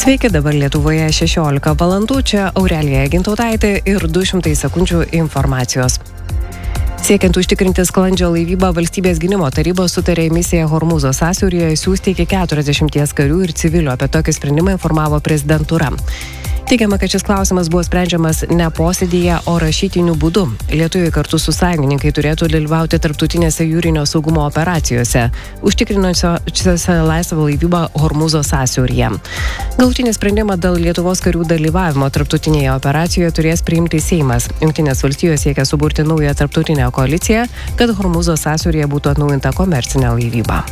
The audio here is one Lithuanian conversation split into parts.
Sveiki, dabar Lietuvoje 16 valandų, čia Aurelija Gintautaitė ir 200 sekundžių informacijos. Siekiant užtikrinti sklandžią laivybą, Valstybės gynimo tarybos sutarė misiją Hormūzo sąsiauryje siųsti iki 40 karių ir civilių. Apie tokį sprendimą informavo prezidentūra. Teigiama, kad šis klausimas buvo sprendžiamas ne posėdyje, o rašytiniu būdu. Lietuviai kartu su sąjungininkai turėtų dalyvauti tarptautinėse jūrinio saugumo operacijose, užtikrinusiose laisvą laivybą Hormūzo sąsiauryje. Galutinį sprendimą dėl Lietuvos karių dalyvavimo tarptautinėje operacijoje turės priimti Seimas. Jungtinės valstijos siekia suburti naują tarptautinę koaliciją, kad Hormūzo sąsiauryje būtų atnaujinta komercinė laivyba.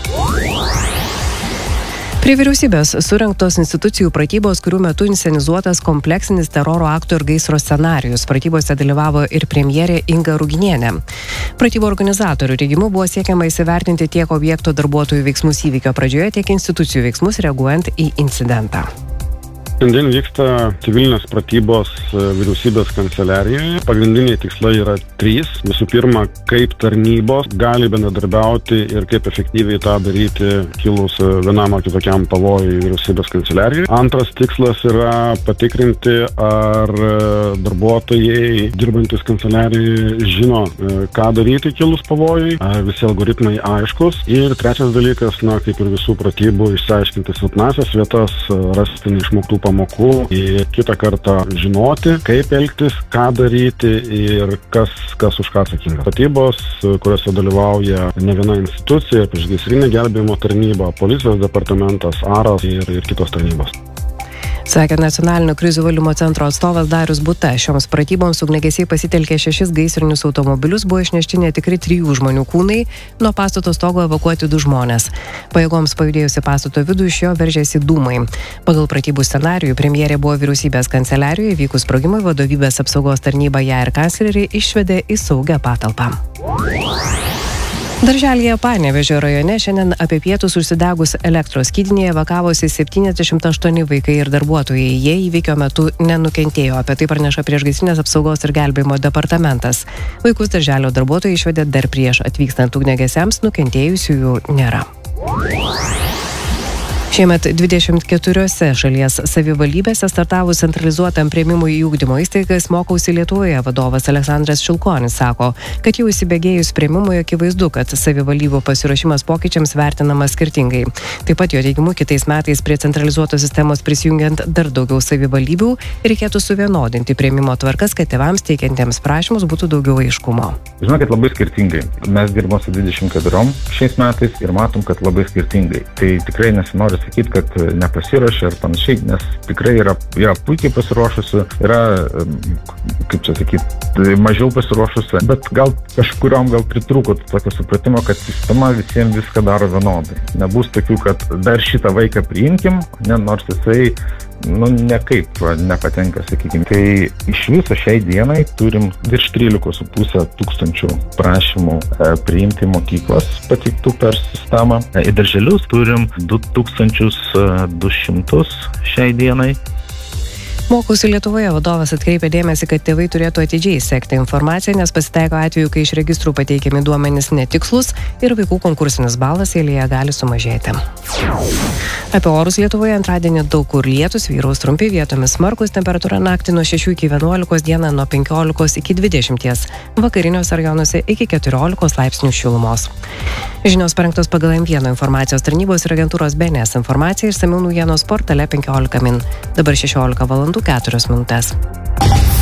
Prie vyriausybės surengtos institucijų pratybos, kurių metu inscenizuotas kompleksinis teroro akto ir gaisro scenarijus. Pratybose dalyvavo ir premjerė Inga Ruginienė. Pratybų organizatorių teigimu buvo siekiama įsivertinti tiek objekto darbuotojų veiksmus įvykio pradžioje, tiek institucijų veiksmus reaguojant į incidentą. Šiandien vyksta civilinės pratybos vyriausybės kanceliarijoje. Pagrindiniai tikslai yra 3. Visų pirma, kaip tarnybos gali bendradarbiauti ir kaip efektyviai tą daryti kilus vienam ar kitokiam pavojui vyriausybės kanceliarijoje. Antras tikslas yra patikrinti, ar darbuotojai dirbantis kanceliarijoje žino, ką daryti kilus pavojui, ar visi algoritmai aiškus. Ir trečias dalykas, kaip ir visų pratybų, išsiaiškinti silpnąsias vietas, rasti neišmoktų pamokų ir kitą kartą žinoti, kaip elgtis, ką daryti ir kas už ką atsakinga. Pratybos, kuriuose dalyvauja ne viena institucija, priešgaisrinė gelbėjimo tarnyba, policijos departamentas, ARAS ir kitos tarnybos. Sakė Nacionalinio krizių valdymo centro atstovas Darius Buta. Šioms pratyboms ugniagesiai pasitelkė 6 gaisrinius automobilius, buvo išnešti netikri 3 žmonių kūnai, nuo pastato stogo evakuoti 2 žmonės. Pajėgoms pajudėjusi pastato vidų iš jo veržėsi dūmai. Pagal pratybų scenarijų premjerė buvo vyriausybės kanceliarijoje, vykus sprogimui vadovybės apsaugos tarnyba ją ir kanclerį išvedė į saugią patalpą. Darželyje Panevėžio rajone šiandien apie pietus užsidegus elektros skydinėje evakavosi 78 vaikai ir darbuotojai. Jie įvykio metu nenukentėjo. Apie tai praneša Priešgaisrinės apsaugos ir gelbėjimo departamentas. Vaikus darželio darbuotojai išvedė dar prieš atvykstant ugniagesiams, nukentėjusiųjų nėra. Šiemet 24 šalies savivaldybėse startavus centralizuotam priėmimui į ugdymo įstaigas Mokausi Lietuvoje vadovas Aleksandras Šilkonis sako, kad jau įsibėgėjus priėmimui akivaizdu, kad savivaldybių pasiruošimas pokyčiams vertinamas skirtingai. Taip pat jo teigimu kitais metais prie centralizuotos sistemos prisijungiant dar daugiau savivaldybių reikėtų suvienodinti priėmimo tvarkas, kad tėvams teikiantiems prašymus būtų daugiau aiškumo. Žinokit, labai skirtingai. Mes dirbame su 24 šiais metais ir matom, kad labai skirtingai. Tai tikrai nesinori sakyti, kad nepasiruošia ir panašiai, nes tikrai yra puikiai pasiruošusi, yra, kaip čia sakyti, mažiau pasiruošusi, bet gal kažkuriom pritrūko tokio supratimo, kad sistema visiems viską daro vienodai. Nebus tokių, kad dar šitą vaiką priimkim, nors jisai nekaip nepatenka, sakykime. Tai iš viso šiai dienai turim virš 13,5 tūkstančių prašymų priimti mokyklas pateiktų per sistemą. Į darželius turim 2200 šiai dienai. Mokausi Lietuvoje vadovas atkreipė dėmesį, kad tėvai turėtų atidžiai sekti informaciją, nes pasitaiko atveju, kai iš registrų pateikiami duomenys netikslus ir vaikų konkursinis balas eilėje gali sumažėti. Apie orus Lietuvoje antradienį daug kur lietus, vyraus trumpi, vietomis smarkus, temperatūra naktį nuo 6 iki 11, dieną nuo 15 iki 20, vakariniuose rajonuose iki 14 laipsnių šilumos. Žinios parengtos pagal M1 informacijos tarnybos ir agentūros BNS informaciją išsamiau naujienos portale 15 min. Dabar 16 valandų 4 minutės.